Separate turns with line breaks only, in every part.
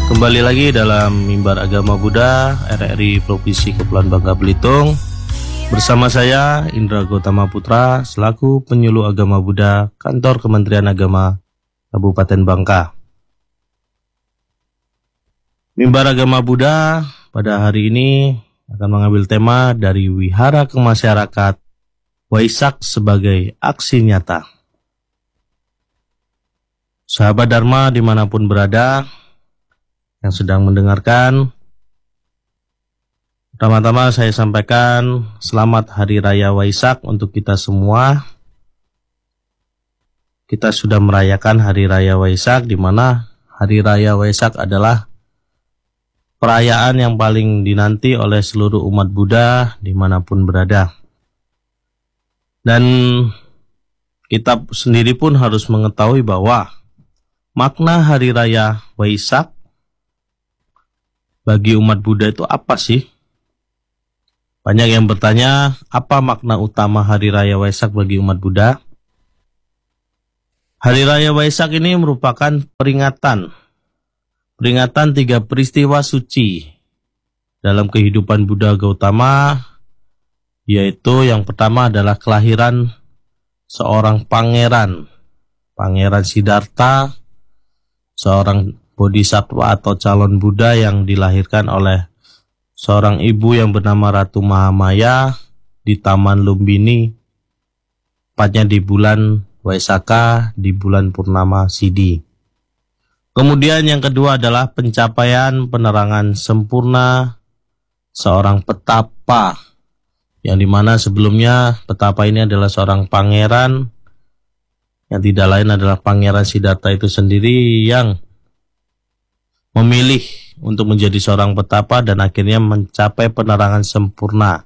Kembali lagi dalam Mimbar Agama Buddha RRI Provinsi Kepulauan Bangka Belitung. Bersama saya Indra Gotama Putra selaku penyuluh agama Buddha Kantor Kementerian Agama Kabupaten Bangka. Mimbar Agama Buddha pada hari ini akan mengambil tema dari Wihara Kemasyarakatan Waisak sebagai aksi nyata. Sahabat Dharma dimanapun berada yang sedang mendengarkan, pertama-tama saya sampaikan selamat Hari Raya Waisak untuk kita semua. Kita sudah merayakan Hari Raya Waisak, di mana Hari Raya Waisak adalah perayaan yang paling dinanti oleh seluruh umat Buddha dimanapun berada. Dan kita sendiri pun harus mengetahui bahwa makna Hari Raya Waisak bagi umat Buddha itu apa sih? Banyak yang bertanya, apa makna utama Hari Raya Waisak bagi umat Buddha? Hari Raya Waisak ini merupakan peringatan 3 peristiwa suci dalam kehidupan Buddha Gautama, yaitu yang pertama adalah kelahiran seorang pangeran Siddhartha, seorang bodhisattva atau calon Buddha yang dilahirkan oleh seorang ibu yang bernama Ratu Mahamaya di Taman Lumbini, tepatnya di bulan Waisaka, di bulan Purnama Sidi. Kemudian yang kedua adalah pencapaian penerangan sempurna seorang petapa, yang dimana sebelumnya petapa ini adalah seorang pangeran, yang tidak lain adalah Pangeran Siddhartha itu sendiri yang memilih untuk menjadi seorang petapa dan akhirnya mencapai penerangan sempurna.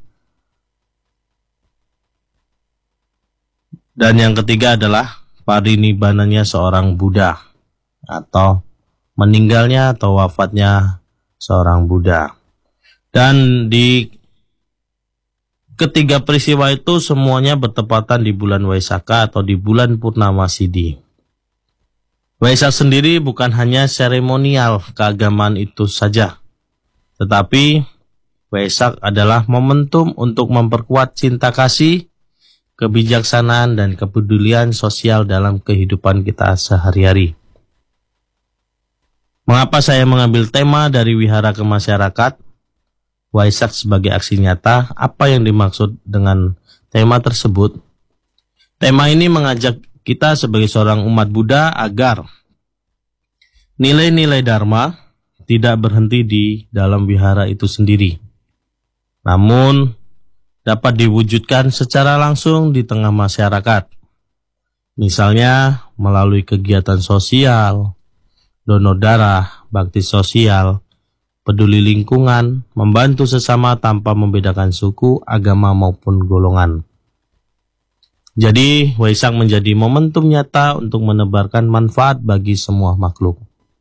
Dan yang ketiga adalah parinibbananya seorang Buddha, atau meninggalnya atau wafatnya seorang Buddha. Dan di ketiga peristiwa itu semuanya bertepatan di bulan Waisaka atau di bulan Purnama Sidi. Waisak sendiri bukan hanya seremonial keagamaan itu saja, tetapi Waisak adalah momentum untuk memperkuat cinta kasih, kebijaksanaan, dan kepedulian sosial dalam kehidupan kita sehari-hari. Mengapa saya mengambil tema dari Wihara Kemasyarakatan Waisak sebagai aksi nyata? Apa yang dimaksud dengan tema tersebut? Tema ini mengajak kita sebagai seorang umat Buddha agar nilai-nilai Dharma tidak berhenti di dalam wihara itu sendiri, namun dapat diwujudkan secara langsung di tengah masyarakat. Misalnya melalui kegiatan sosial, donor darah, bakti sosial, peduli lingkungan, membantu sesama tanpa membedakan suku, agama maupun golongan. Jadi, Waisak menjadi momentum nyata untuk menebarkan manfaat bagi semua makhluk.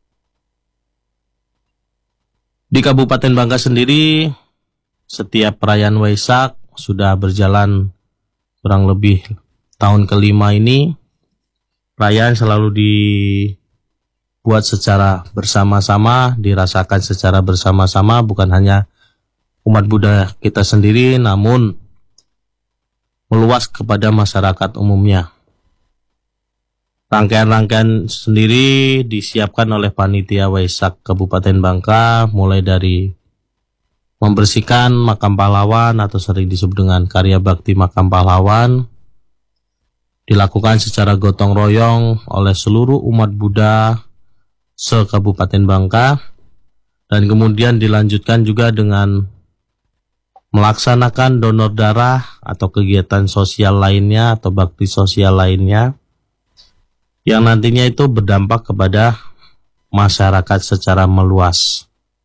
Di Kabupaten Bangka sendiri, setiap perayaan Waisak sudah berjalan kurang lebih tahun kelima ini. Perayaan selalu dibuat secara bersama-sama, dirasakan secara bersama-sama, bukan hanya umat Buddha kita sendiri, namun meluas kepada masyarakat umumnya. Rangkaian-rangkaian sendiri disiapkan oleh Panitia Waisak Kabupaten Bangka, mulai dari membersihkan makam pahlawan atau sering disebut dengan karya bakti makam pahlawan, dilakukan secara gotong royong oleh seluruh umat Buddha se-Kabupaten Bangka, dan kemudian dilanjutkan juga dengan melaksanakan donor darah atau kegiatan sosial lainnya atau bakti sosial lainnya yang nantinya itu berdampak kepada masyarakat secara meluas.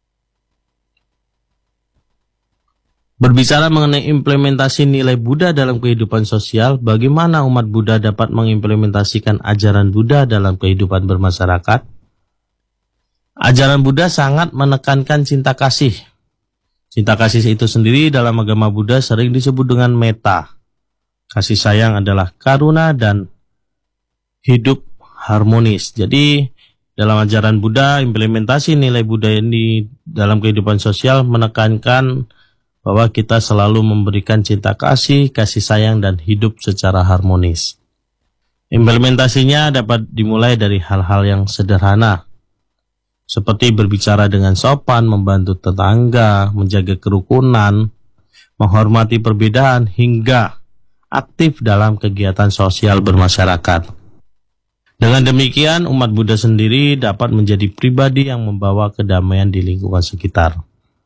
Berbicara mengenai implementasi nilai Buddha dalam kehidupan sosial, bagaimana umat Buddha dapat mengimplementasikan ajaran Buddha dalam kehidupan bermasyarakat? Ajaran Buddha sangat menekankan cinta kasih. Cinta kasih itu sendiri dalam agama Buddha sering disebut dengan metta. Kasih sayang adalah karuna dan hidup harmonis. Jadi dalam ajaran Buddha, implementasi nilai Buddha ini dalam kehidupan sosial menekankan bahwa kita selalu memberikan cinta kasih, kasih sayang, dan hidup secara harmonis. Implementasinya dapat dimulai dari hal-hal yang sederhana, seperti berbicara dengan sopan, membantu tetangga, menjaga kerukunan, menghormati perbedaan, hingga aktif dalam kegiatan sosial bermasyarakat. Dengan demikian, umat Buddha sendiri dapat menjadi pribadi yang membawa kedamaian di lingkungan sekitar.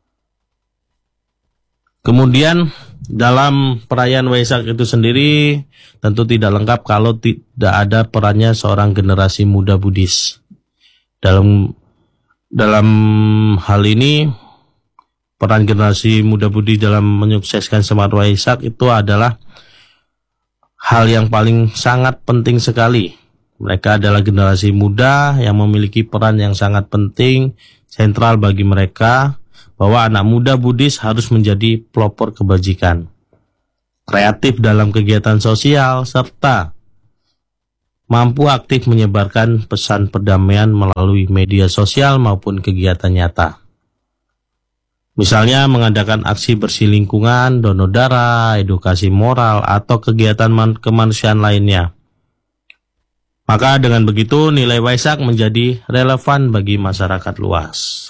Kemudian, dalam perayaan Waisak itu sendiri tentu tidak lengkap kalau tidak ada perannya seorang generasi muda Buddhis. Dalam hal ini, peran generasi muda Buddhis dalam menyukseskan semangat Waisak itu adalah hal yang paling sangat penting sekali. Mereka adalah generasi muda yang memiliki peran yang sangat penting, sentral bagi mereka, bahwa anak muda Buddhis harus menjadi pelopor kebajikan, kreatif dalam kegiatan sosial, serta mampu aktif menyebarkan pesan perdamaian melalui media sosial maupun kegiatan nyata. Misalnya mengadakan aksi bersih lingkungan, donor darah, edukasi moral, atau kegiatan kemanusiaan lainnya. Maka dengan begitu nilai Waisak menjadi relevan bagi masyarakat luas.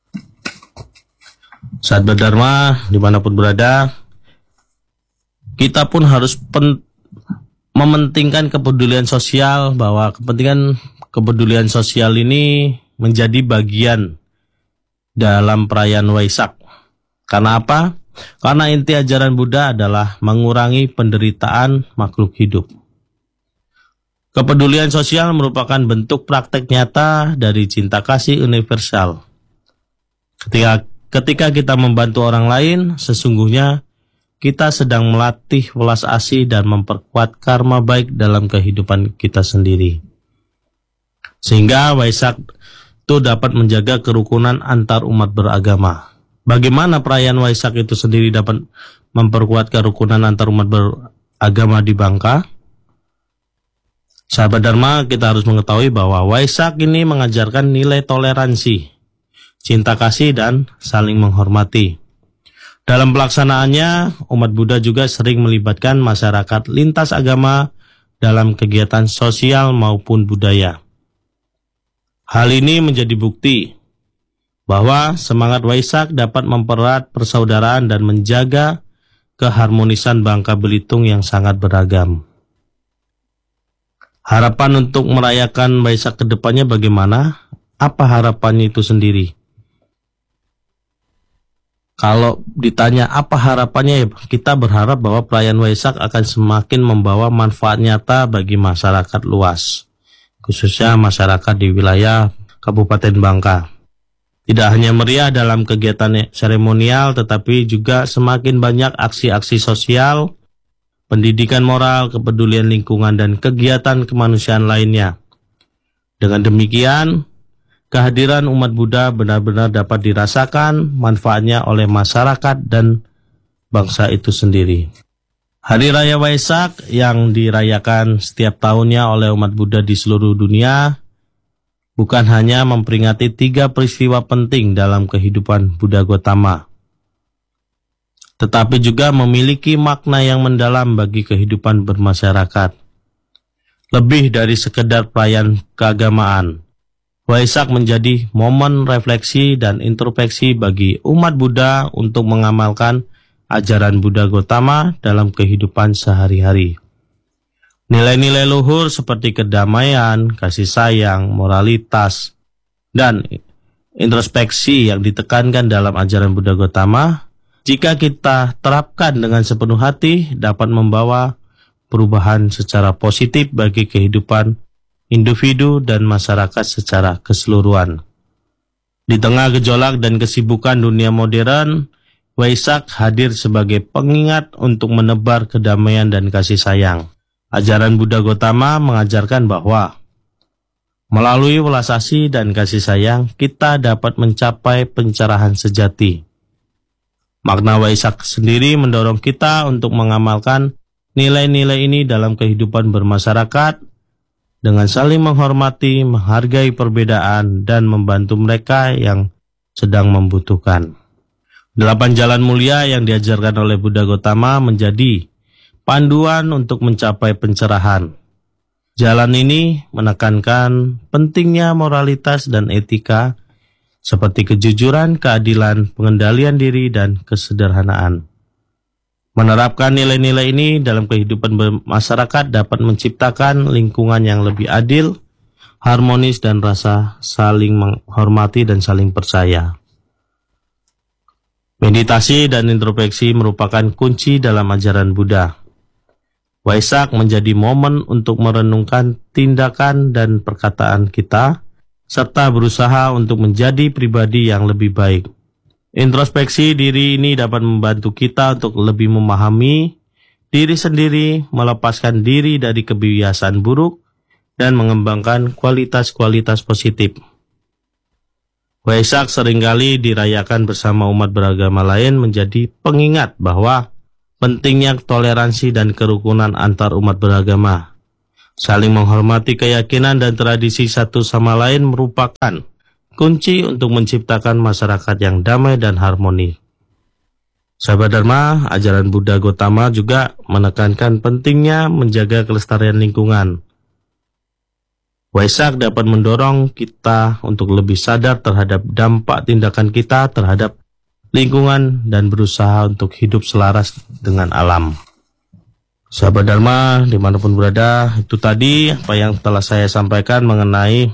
Saat berdharma, dimanapun berada, kita pun harus mementingkan kepedulian sosial, bahwa kepedulian sosial ini menjadi bagian dalam perayaan Waisak. Karena apa? Karena inti ajaran Buddha adalah mengurangi penderitaan makhluk hidup. Kepedulian sosial merupakan bentuk praktek nyata dari cinta kasih universal. Ketika kita membantu orang lain, sesungguhnya kita sedang melatih welas asih dan memperkuat karma baik dalam kehidupan kita sendiri. Sehingga Waisak itu dapat menjaga kerukunan antar umat beragama. Bagaimana perayaan Waisak itu sendiri dapat memperkuat kerukunan antar umat beragama di Bangka? Sahabat Dharma, kita harus mengetahui bahwa Waisak ini mengajarkan nilai toleransi, cinta kasih, dan saling menghormati. Dalam pelaksanaannya, umat Buddha juga sering melibatkan masyarakat lintas agama dalam kegiatan sosial maupun budaya. Hal ini menjadi bukti bahwa semangat Waisak dapat mempererat persaudaraan dan menjaga keharmonisan Bangka Belitung yang sangat beragam. Harapan untuk merayakan Waisak ke depannya bagaimana? Apa harapannya itu sendiri? Kalau ditanya apa harapannya, kita berharap bahwa perayaan Waisak akan semakin membawa manfaat nyata bagi masyarakat luas, khususnya masyarakat di wilayah Kabupaten Bangka. Tidak hanya meriah dalam kegiatan seremonial, tetapi juga semakin banyak aksi-aksi sosial, pendidikan moral, kepedulian lingkungan, dan kegiatan kemanusiaan lainnya. Dengan demikian, kehadiran umat Buddha benar-benar dapat dirasakan manfaatnya oleh masyarakat dan bangsa itu sendiri. Hari Raya Waisak yang dirayakan setiap tahunnya oleh umat Buddha di seluruh dunia bukan hanya memperingati 3 peristiwa penting dalam kehidupan Buddha Gautama, tetapi juga memiliki makna yang mendalam bagi kehidupan bermasyarakat. Lebih dari sekedar perayaan keagamaan, Waisak menjadi momen refleksi dan introspeksi bagi umat Buddha untuk mengamalkan ajaran Buddha Gautama dalam kehidupan sehari-hari. Nilai-nilai luhur seperti kedamaian, kasih sayang, moralitas, dan introspeksi yang ditekankan dalam ajaran Buddha Gautama, jika kita terapkan dengan sepenuh hati, dapat membawa perubahan secara positif bagi kehidupan individu dan masyarakat secara keseluruhan. Di tengah gejolak dan kesibukan dunia modern, Waisak hadir sebagai pengingat untuk menebar kedamaian dan kasih sayang. Ajaran Buddha Gautama mengajarkan bahwa melalui welas asih dan kasih sayang, kita dapat mencapai pencerahan sejati. Makna Waisak sendiri mendorong kita untuk mengamalkan nilai-nilai ini dalam kehidupan bermasyarakat dengan saling menghormati, menghargai perbedaan, dan membantu mereka yang sedang membutuhkan. 8 jalan mulia yang diajarkan oleh Buddha Gautama menjadi panduan untuk mencapai pencerahan. Jalan ini menekankan pentingnya moralitas dan etika seperti kejujuran, keadilan, pengendalian diri, dan kesederhanaan. Menerapkan nilai-nilai ini dalam kehidupan masyarakat dapat menciptakan lingkungan yang lebih adil, harmonis, dan rasa saling menghormati dan saling percaya. Meditasi dan introspeksi merupakan kunci dalam ajaran Buddha. Waisak menjadi momen untuk merenungkan tindakan dan perkataan kita, serta berusaha untuk menjadi pribadi yang lebih baik. Introspeksi diri ini dapat membantu kita untuk lebih memahami diri sendiri, melepaskan diri dari kebiasaan buruk, dan mengembangkan kualitas-kualitas positif. Waisak seringkali dirayakan bersama umat beragama lain menjadi pengingat bahwa pentingnya toleransi dan kerukunan antar umat beragama. Saling menghormati keyakinan dan tradisi satu sama lain merupakan kunci untuk menciptakan masyarakat yang damai dan harmoni. Sahabat Dharma, ajaran Buddha Gautama juga menekankan pentingnya menjaga kelestarian lingkungan. Waisak dapat mendorong kita untuk lebih sadar terhadap dampak tindakan kita terhadap lingkungan dan berusaha untuk hidup selaras dengan alam. Sahabat Dharma, dimanapun berada, itu tadi apa yang telah saya sampaikan mengenai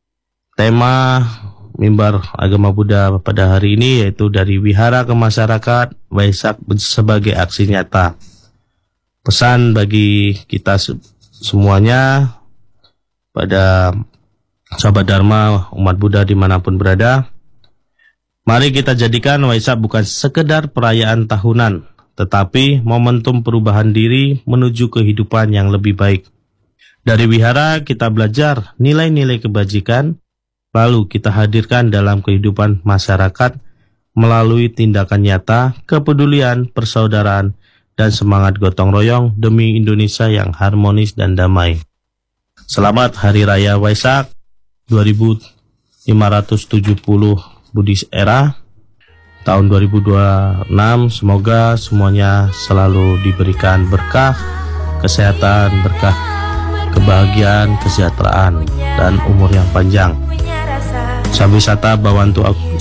tema mimbar agama Buddha pada hari ini, yaitu dari wihara ke masyarakat, Waisak sebagai aksi nyata. Pesan bagi kita semuanya, pada sahabat Dharma, umat Buddha dimanapun berada, mari kita jadikan Waisak bukan sekedar perayaan tahunan, tetapi momentum perubahan diri menuju kehidupan yang lebih baik. Dari wihara kita belajar nilai-nilai kebajikan, lalu kita hadirkan dalam kehidupan masyarakat melalui tindakan nyata, kepedulian, persaudaraan, dan semangat gotong royong demi Indonesia yang harmonis dan damai. Selamat Hari Raya Waisak 2570 Buddhis Era tahun 2026. Semoga semuanya selalu diberikan berkah kesehatan, berkah kebahagiaan, kesejahteraan, dan umur yang panjang. Sambil sata bawantu